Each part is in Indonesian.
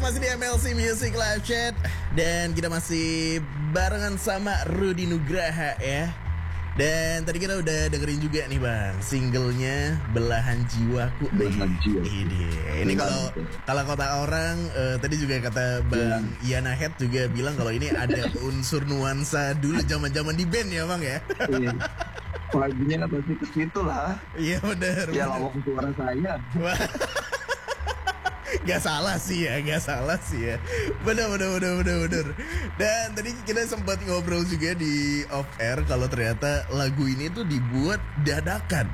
masih di MLC Music Live Chat. Dan kita masih barengan sama Rudy Nugraha ya. Dan tadi kita udah dengerin juga nih bang, singlenya Belahan Jiwaku. Belahan Jiwa. Ini kalau kata orang tadi juga kata bang Yana Head juga bilang kalau ini ada unsur nuansa dulu zaman-zaman di band ya bang ya. Lagunya pasti ke situ lah. Iya benar. Ya lawak suara saya. Gak salah sih ya. Bener. Dan tadi kita sempat ngobrol juga di off air kalau ternyata lagu ini tuh dibuat dadakan.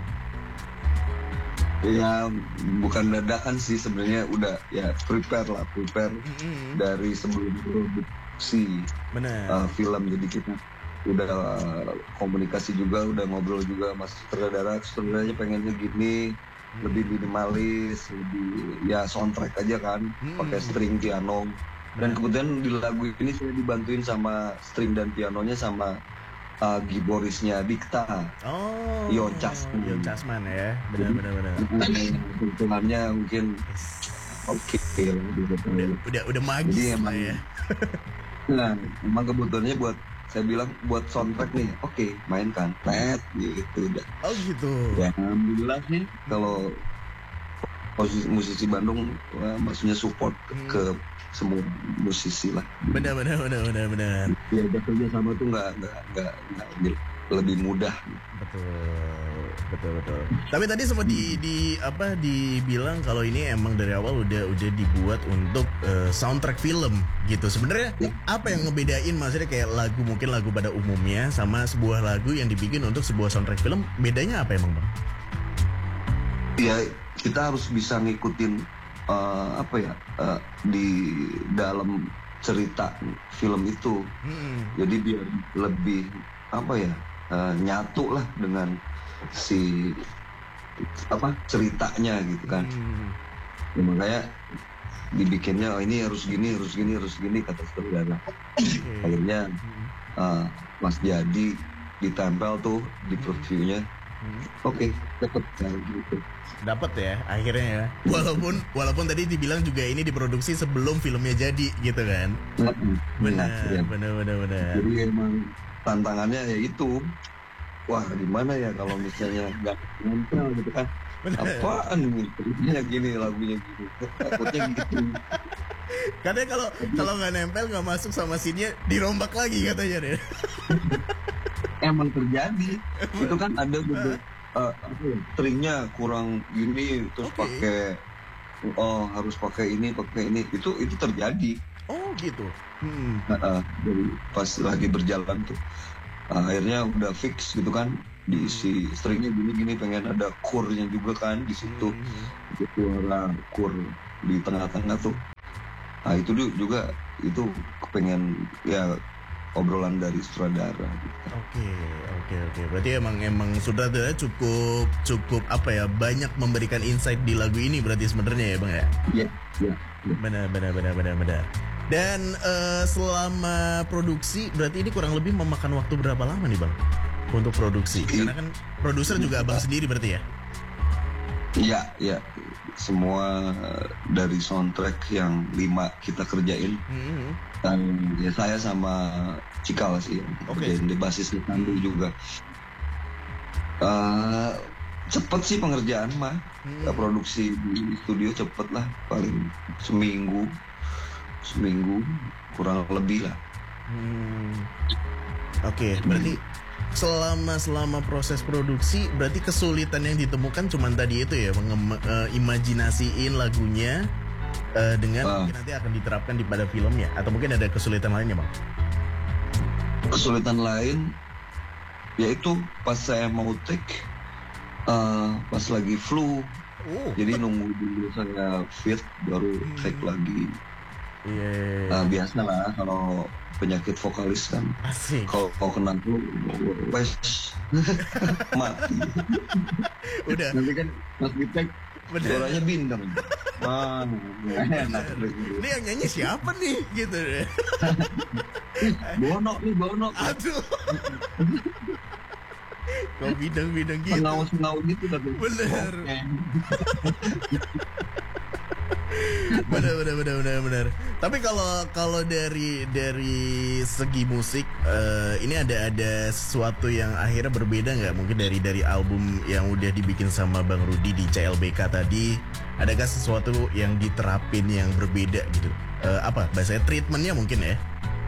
Ya bukan dadakan sih sebenarnya, udah ya prepare dari sebelum produksi film. Jadi kita udah komunikasi juga, udah ngobrol juga mas sutradaranya pengennya gini, lebih minimalis, lebih ya soundtrack aja kan, pakai string piano. Dan kemudian di lagu ini saya dibantuin sama string dan pianonya sama giborisnya Dikta. Yon Casman ya, benar. Hitungannya mungkin oke. Udah magis. Jadi emang ya. Nah, emang kebutuhannya saya bilang buat soundtrack nih, oke, mainkan, gitu udah. Oh gitu. Ya, alhamdulillah sih kalau musisi Bandung, maksudnya support ke semua musisi lah. Benar. Ya kerja sama tuh nggak lebih mudah. Betul. Tapi tadi sempat dibilang kalau ini emang dari awal udah dibuat untuk soundtrack film gitu. Sebenarnya apa yang ngebedain, maksudnya kayak mungkin lagu pada umumnya sama sebuah lagu yang dibikin untuk sebuah soundtrack film, bedanya apa emang bang? Ya kita harus bisa ngikutin di dalam cerita film itu. Jadi biar lebih nyatu lah dengan si ceritanya gitu kan. Ya, makanya dibikinnya ini harus gini kata saudara. Akhirnya Mas Jadi ditempel tuh di previewnya. Oke, dapat ya akhirnya ya. Walaupun tadi dibilang juga ini diproduksi sebelum filmnya jadi gitu kan. Benar. Jadi emang tantangannya ya itu. Wah, gimana ya kalau misalnya nggak nempel gitu kan? Apaan nih? Lagunya gini. Takutnya gitu. Katanya kalau nggak nempel, nggak masuk sama scene-nya, dirombak lagi katanya deh. Emang terjadi. Itu kan ada stringnya kurang gini, terus pakai harus pakai ini. Itu terjadi. Oh gitu. Jadi pas lagi berjalan tuh. Akhirnya udah fix gitu kan, diisi stringnya gini pengen ada chordnya juga kan di situ, suara chord di tengah-tengah tuh. Nah itu juga itu pengen ya obrolan dari sutradara. Oke. Berarti emang sutradara cukup banyak memberikan insight di lagu ini berarti sebenarnya ya bang ya. Iya. Benar. Dan selama produksi berarti ini kurang lebih memakan waktu berapa lama nih bang untuk produksi? Karena kan produser juga abang sendiri berarti ya? Iya. Semua dari soundtrack yang 5 kita kerjain. Dan ya saya sama Cikal sih kerjain di basis Tandu juga. Cepet sih pengerjaan mah. Produksi di studio cepet lah, paling seminggu kurang lebih lah. Oke, berarti selama proses produksi berarti kesulitan yang ditemukan cuman tadi itu ya, imajinasiin lagunya dengan mungkin nanti akan diterapkan pada filmnya, atau mungkin ada kesulitan lainnya bang? Kesulitan lain yaitu pas saya mau take pas lagi flu. Jadi nunggu dulu saya fit baru take lagi. Biasa lah kalau penyakit vokalis kan. Asik. Kalau kena flu, wes mati. Udah. Nanti kan pas di-take suaranya bintang. Enak. Ini yang nyanyi siapa nih gitu deh. Bono. Aduh. Kau bidang-bidang gitu. Sengaut gitu tapi. Bener. Benar. Tapi kalau dari segi musik, ini ada sesuatu yang akhirnya berbeda nggak? Mungkin dari album yang udah dibikin sama Bang Rudy di CLBK tadi, adakah sesuatu yang diterapin yang berbeda gitu? Apa bahasanya, treatmentnya mungkin ya?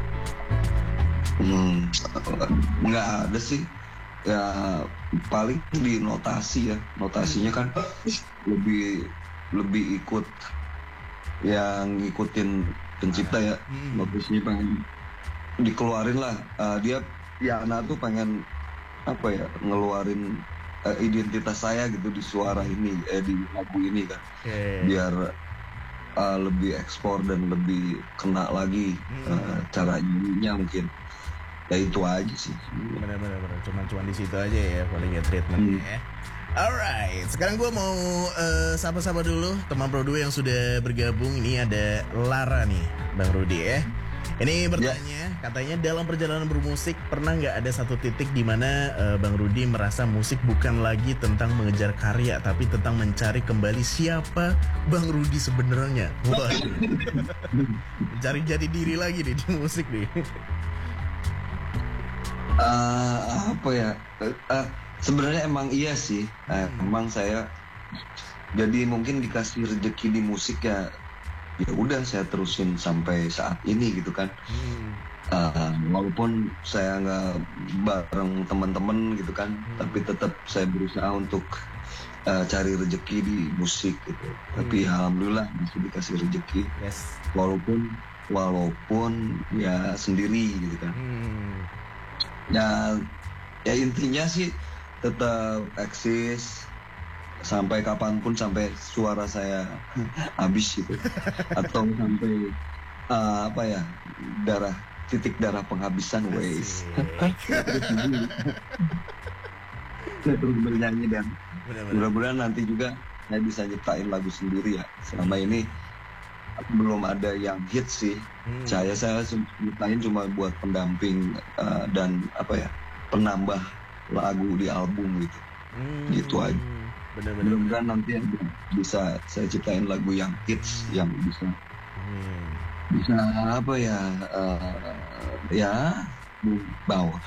Nggak ada sih. Ya paling di notasi ya. Notasinya kan lebih ikut yang ngikutin pencipta ya. Notasinya pengen dikeluarin lah. Dia Yana tuh pengen apa ya, ngeluarin identitas saya gitu di suara ini, di lagu ini kan. Biar lebih ekspor dan lebih kena lagi cara nyanyinya mungkin. Ya itu aja sih. Benar. Cuman di situ aja ya paling ya treatmentnya ya. Alright, sekarang gue mau sapa-sapa dulu teman Pro 2 yang sudah bergabung. Ini ada Lara nih, Bang Rudy ya. Ini bertanya, katanya dalam perjalanan bermusik pernah nggak ada satu titik di mana Bang Rudy merasa musik bukan lagi tentang mengejar karya, tapi tentang mencari kembali siapa Bang Rudy sebenarnya. Wah, mencari jati diri lagi nih di musik nih. Apa ya? Sebenarnya emang iya sih. Emang saya jadi mungkin dikasih rezeki di musik ya udah saya terusin sampai saat ini gitu kan. Walaupun saya nggak bareng teman-teman gitu kan, tapi tetap saya berusaha untuk cari rezeki di musik gitu. Tapi alhamdulillah masih dikasih rezeki. Walaupun ya sendiri gitu kan. Ya intinya sih tetap eksis sampai kapanpun, sampai suara saya habis gitu, atau sampai titik darah penghabisan waste. Saya terus bernyanyi dan mudah-mudahan nanti juga saya bisa nyiptain lagu sendiri ya. Selama ini belum ada yang hit sih. Saya nyiptain cuma buat pendamping dan penambah lagu di album gitu. Gitu aja. Mudah-mudahan nanti bisa saya ciptain lagu yang hits, yang bisa bawa.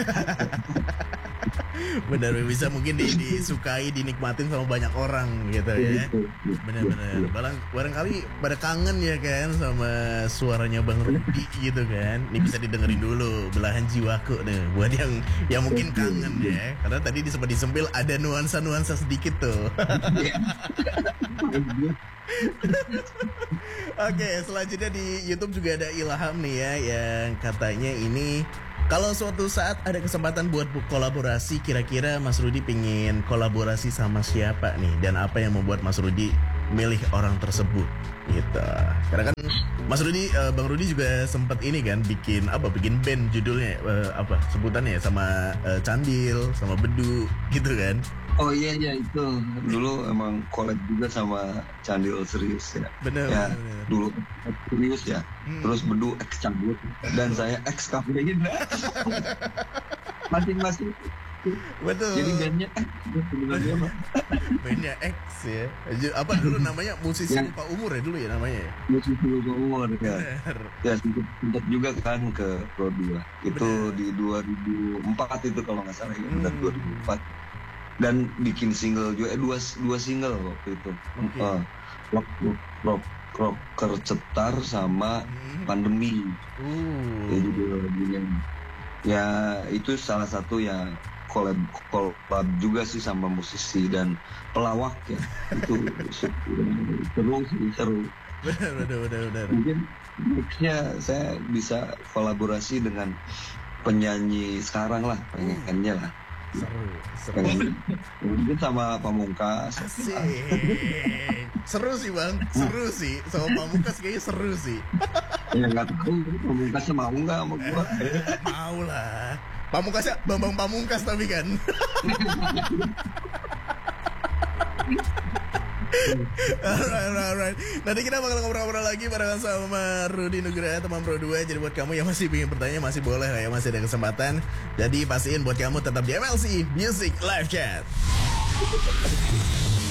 Benar, bisa mungkin disukai, dinikmatin sama banyak orang gitu ya. Benar. Barangkali pada kangen ya kan sama suaranya Bang Rudy gitu kan. Ini bisa didengerin dulu Belahan Jiwaku nih buat yang mungkin kangen ya. Karena tadi sempat disempil ada nuansa sedikit tuh. Oke, selanjutnya di YouTube juga ada Ilham nih ya, yang katanya ini kalau suatu saat ada kesempatan buat kolaborasi, kira-kira Mas Rudy pingin kolaborasi sama siapa nih? Dan apa yang membuat Mas Rudy milih orang tersebut? Gitu. Karena kan Mas Rudy, Bang Rudy juga sempat ini kan bikin band judulnya sebutannya sama Candil, sama Bedu gitu kan? Oh iya itu dulu emang collab juga sama Candil Serius ya. Benar. Dulu Serius ya. Terus Bedu X Cabut dan saya X Kafein. Masing-masing. Betul. Jadi bandnya X. Bandnya X ya. Apa dulu namanya, musisi lupa umur ya dulu ya namanya. Musisi lupa umur ya. Ya sempat juga kan ke Pro 2. Itu di 2004 itu kalau nggak salah ya. Benar 2004. Dan bikin single juga, dua single waktu itu. Rocker Cetar sama Pandemi. Jadi dua lagunya. Ya itu salah satu ya collab juga sih sama musisi dan pelawak ya. Itu seru. Benar. Mungkin mixnya saya bisa kolaborasi dengan penyanyi sekarang lah, pengennya lah. Seru. Mungkin sama Pamungkas. Seru sih Bang, seru sih. Sama Pamungkas kayaknya seru sih. Ya nggak tahu Pamungkasnya mau nggak sama gua. Mau lah. Pamungkasnya Bambang Pamungkas tapi kan. Alright. Nanti kita bakal ngobrol-ngobrol lagi barengan sama Rudy Nugraha, teman Pro 2. Jadi buat kamu yang masih ingin bertanya masih boleh ya, masih ada kesempatan. Jadi pastiin buat kamu tetap di MLC Music Live Chat.